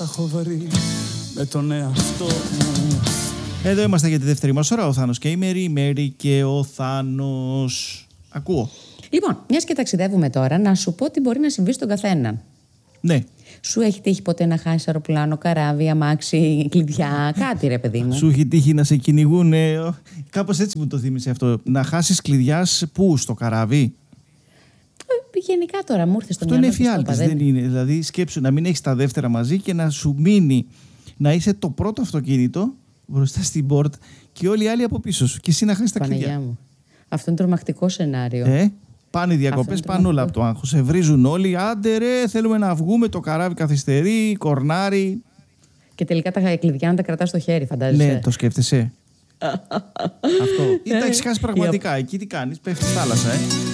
τα έχω βρει με τον εαυτό μου. Εδώ είμαστε για τη δεύτερη μας ώρα. Ο Θάνος και η Μέρη και ο Θάνος. Ακούω. Λοιπόν, μιας και ταξιδεύουμε τώρα, να σου πω τι μπορεί να συμβεί στον καθένα. Ναι. Σου έχει τύχει ποτέ να χάσει αεροπλάνο, καράβι, αμάξι, κλειδιά, κάτι ρε παιδί μου? Σου έχει τύχει να σε κυνηγούν. Κάπως έτσι μου το θύμισε αυτό. Να χάσεις κλειδιά πού, στο καράβι? Γενικά τώρα μου ήρθε στο αυτό μυαλό. Αυτό είναι εφιάλτης, δεν είναι? Δηλαδή σκέψου να μην έχεις τα δεύτερα μαζί και να σου μείνει να είσαι το πρώτο αυτοκίνητο μπροστά στην πόρτα και όλοι οι άλλοι από πίσω σου και εσύ να χάσεις τα κλειδιά. Μου. Αυτό είναι τρομακτικό σενάριο. Πάνε οι διακοπές, πάνε όλα από το άγχος. Σε βρίζουν όλοι. Άντε ρε, θέλουμε να βγούμε. Το καράβι καθυστερεί, κορνάρι. Και τελικά τα κλειδιά να τα κρατάς στο χέρι, φαντάζεσαι. Ναι, το σκέφτεσαι. Αυτό. Ή τα έχεις χάσει πραγματικά. Εκεί τι κάνεις? Πέφτεις στη θάλασσα,